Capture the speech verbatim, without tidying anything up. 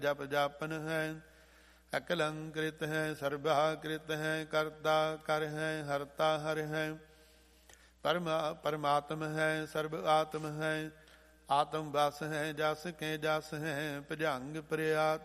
ਜਪ ਜਾਪਨ ਹੈ। ਅਕਲੰਕ੍ਰਿਤ ਹੈ ਸਰਬਾ ਕ੍ਰਿਤ ਹੈ। ਕਰਤਾ ਕਰ ਹੈ ਹਰਤਾ ਹਰ ਹੈ। ਪਰਮਾ ਪਰਮਾਤਮ ਹੈ ਸਰਬ ਆਤਮ ਹੈ। ਆਤਮ ਬਸ ਹੈ ਜਸ ਕੇ ਜਸ ਹੈ। ਭੁਜੰਗ ਪ੍ਰਿਆਤ